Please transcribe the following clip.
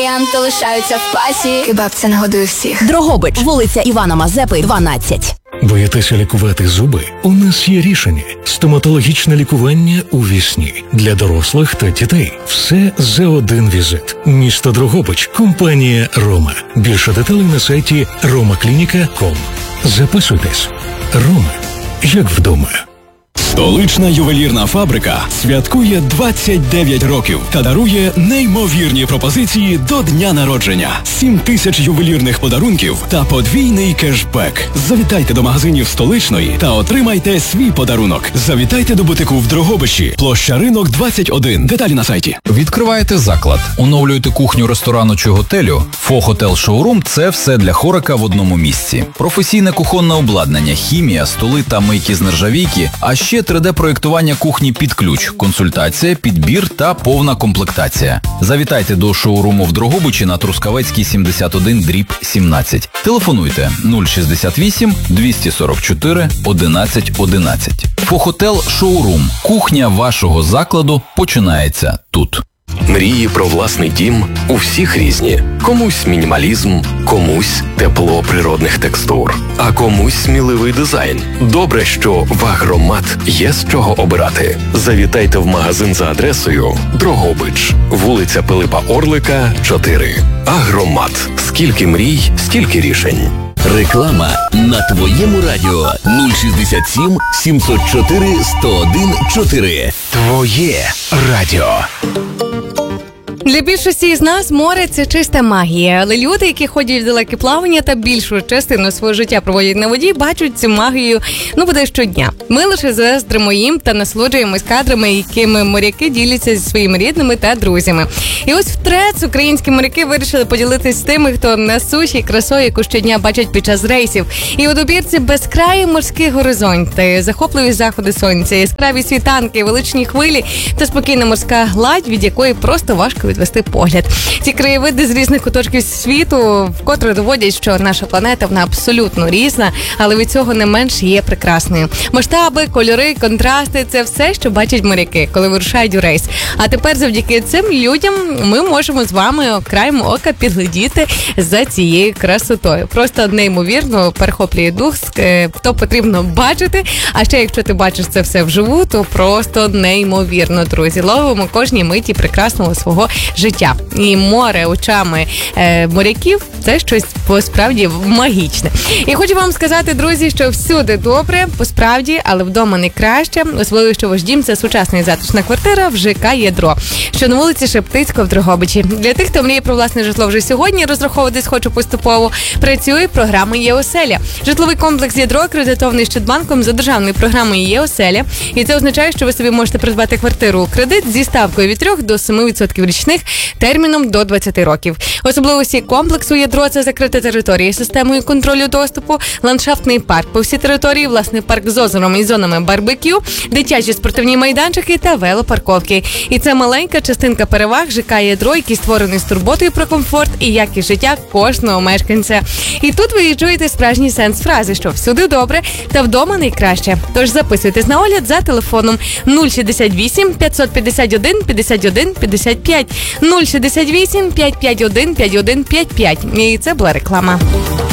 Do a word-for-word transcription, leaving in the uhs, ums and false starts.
Янти лишаються в пасі. Кебаб – це нагодує всіх. Дрогобич, вулиця Івана Мазепи, дванадцять. Боїтеся лікувати зуби? У нас є рішення. Стоматологічне лікування у вісні. Для дорослих та дітей. Все за один візит. Місто Дрогобич. Компанія «Рома». Більше деталей на сайті рома клініка крапка ком. Записуйтесь. «Рома» як вдома. Столична ювелірна фабрика святкує двадцять дев'ять років та дарує неймовірні пропозиції до дня народження. сім тисяч ювелірних подарунків та подвійний кешбек. Завітайте до магазинів Столичної та отримайте свій подарунок. Завітайте до бутику в Дрогобичі, площа Ринок, двадцять один. Деталі на сайті. Відкриваєте заклад, оновлюєте кухню ресторану чи готелю? Фо-Хотел Шоурум – це все для хорика в одному місці. Професійне кухонне обладнання, хімія, столи та мийки з нержавійки, а ще три де-проєктування кухні під ключ, консультація, підбір та повна комплектація. Завітайте до шоуруму в Дрогобичі на Трускавецькій сімдесят один дріб сімнадцять. Телефонуйте нуль шістдесят вісім двісті сорок чотири одинадцять одинадцять. Фо-Хотел Шоурум. Кухня вашого закладу починається тут. Мрії про власний дім у всіх різні. Комусь мінімалізм, комусь тепло природних текстур, а комусь сміливий дизайн. Добре, що в Агромат є з чого обирати. Завітайте в магазин за адресою Дрогобич, вулиця Пилипа Орлика, чотири. Агромат. Скільки мрій, стільки рішень. Реклама на твоєму радіо нуль шістдесят сім сімсот чотири сто один чотири. Твоє радіо. Для більшості з нас море – це чиста магія, але люди, які ходять в далеке плавання та більшу частину свого життя проводять на воді, бачать цю магію, ну, буде щодня. Ми лише заздримо їм та насолоджуємось кадрами, якими моряки діляться зі своїми рідними та друзями. І ось втрець українські моряки вирішили поділитись з тими, хто на суші красою, яку щодня бачать під час рейсів. І у добірці безкраї морські горизонти, захопливі заходи сонця, яскраві світанки, величні хвилі та спокійна морська гладь, від якої просто важко відвести погляд. Ці краєвиди з різних куточків світу вкотре доводять, що наша планета, вона абсолютно різна, але від цього не менш є прекрасною. Масштаби, кольори, контрасти – це все, що бачать моряки, коли вирушають у рейс. А тепер завдяки цим людям ми можемо з вами краєм ока підглядіти за цією красотою. Просто неймовірно перехоплює дух, то потрібно бачити. А ще якщо ти бачиш це все вживу, то просто неймовірно, друзі. Ловимо кожній миті прекрасного свого життя. І море очами е, моряків – це щось по-справді магічне. І хочу вам сказати, друзі, що всюди добре, по-справді, але вдома не краще. Особливо, що ваш дім – це сучасна і затишна квартира в ЖК «Ядро», що на вулиці Шептицького в Дрогобичі. Для тих, хто мріє про власне житло вже сьогодні, розраховуватись хочу поступово, працює програма «Є-оселя». Житловий комплекс «Ядро» акредитований Щодбанком за державною програмою «Є-оселя». І це означає, що ви собі можете придбати квартиру у кредит зі ставкою від трьох до семи відсотків річних, терміном до двадцяти років. Особливості комплексу «Ядро» – це закрита територія з системою контролю доступу, ландшафтний парк по всій території, власний парк з озером і зонами барбекю, дитячі спортивні майданчики та велопарковки. І це маленька частинка переваг ЖК «Ядро», який створений з турботою про комфорт і якість життя кожного мешканця. І тут ви чуєте справжній сенс фрази, що всюди добре та вдома найкраще. Тож записуйтесь на огляд за телефоном нуль шістдесят вісім п'ятсот п'ятдесят один п'ятдесят один п'ятдесят п'ять нуль шістдесят вісім п'ятсот п'ятдесят один п'ятдесят один п'ятдесят п'ять. І це була реклама.